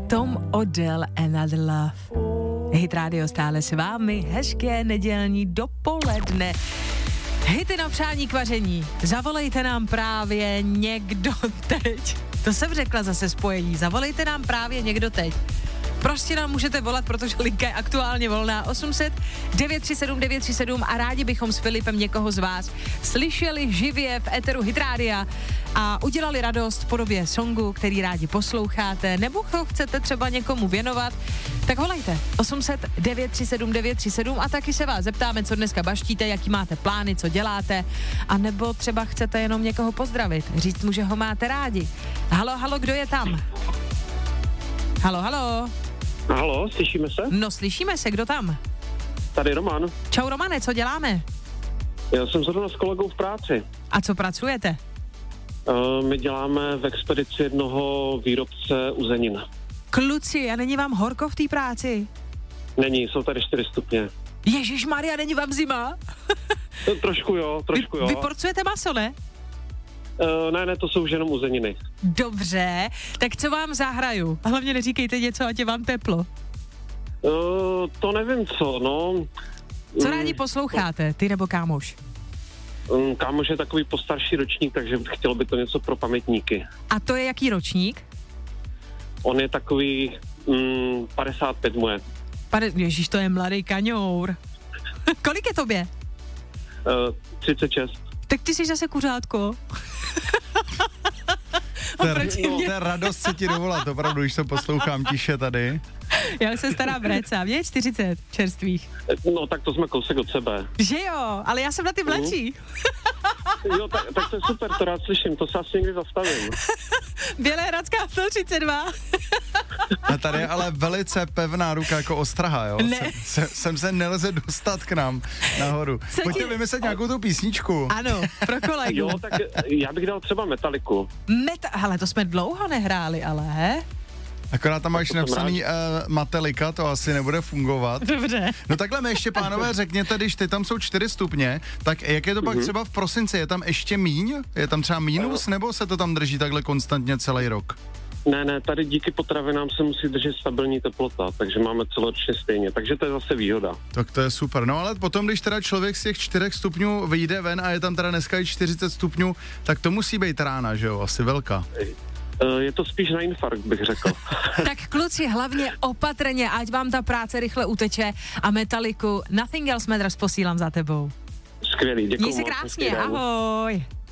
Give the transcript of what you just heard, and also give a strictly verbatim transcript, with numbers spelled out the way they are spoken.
Tom Odell, Another Love. Hit Radio stále s vámi, hezké nedělní dopoledne. Hity na přání k vaření. Zavolejte nám právě někdo teď. To jsem řekla zase spojení. Zavolejte nám právě někdo teď. Prostě nám můžete volat, protože linka je aktuálně volná. osm set devět tři sedm devět tři sedm a rádi bychom s Filipem někoho z vás slyšeli živě v éteru Hit Rádia a udělali radost v podobě songu, který rádi posloucháte, nebo ho chcete třeba někomu věnovat, tak volejte osm set devět tři sedm devět tři sedm a taky se vás zeptáme, co dneska baštíte, jaký máte plány, co děláte, a nebo třeba chcete jenom někoho pozdravit, říct mu, že ho máte rádi. Halo, halo, kdo je tam? Halo, halo. Halo, slyšíme se? No, slyšíme se, kdo tam? Tady Roman. Čau Romane, co děláme? Já jsem zrovna s kolegou v práci. A co pracujete? Uh, my děláme v expedici jednoho výrobce uzenin. Kluci, a není vám horko v té práci? Není, jsou tady čtyři stupně. Ježišmarja, není vám zima? To, trošku jo, trošku jo. Vy, vy porcujete maso, ne? Uh, ne, ne, to jsou už jenom uzeniny. Dobře, tak co vám zahraju? Hlavně neříkejte něco, ať je vám teplo. Uh, to nevím co, no. Co rádi posloucháte, ty nebo kámoš? Um, kámoš je takový postarší ročník, takže chtěl by to něco pro pamětníky. A to je jaký ročník? On je takový um, padesát pět mu je. Pade, ježiš, to je mladý kaňour. Kolik je tobě? Uh, třicet šest. Tak ty jsi zase kuřátko. To je, no, to je radost se ti dovolat, opravdu, když to poslouchám tiše tady. Já se stará breca, mě je čtyřicet čerstvých. No, tak to jsme kousek od sebe. Že jo, ale já jsem na ty mladší. Uh-huh. Jo, tak, tak to je super, to rád slyším, to se asi někdy zastavím. Bělehradská sto třicet dva. A tady je ale velice pevná ruka jako ostraha, jo? Ne. Sem, sem, sem se nelze dostat k nám nahoru. Co Pojďte ti... vymyslet nějakou tu písničku. Ano, pro kolegu. Jo, tak já bych dal třeba Metaliku. Meta... Hele, to jsme dlouho nehráli, ale he? Akorát tam máš napsaný uh, Metallica, to asi nebude fungovat. Dobře. No takhle mi ještě, pánové, řekněte, když ty tam jsou čtyři stupně, tak jak je to pak třeba v prosinci? Je tam ještě míň? Je tam třeba mínus, nebo se to tam drží takhle konstantně celý rok? Ne, ne, tady díky potravinám se musí držet stabilní teplota, takže máme celoročně stejně, takže to je zase výhoda. Tak to je super, no ale potom, když teda člověk z těch čtyřech stupňů vyjde ven a je tam teda dneska i čtyřicet stupňů, tak to musí být rána, že jo, asi velká. Je to spíš na infarkt, bych řekl. Tak kluci, hlavně opatrně, ať vám ta práce rychle uteče a Metaliku Nothing Else Matters posílám za tebou. Skvělý, děkuji. Měj se krásně, ahoj.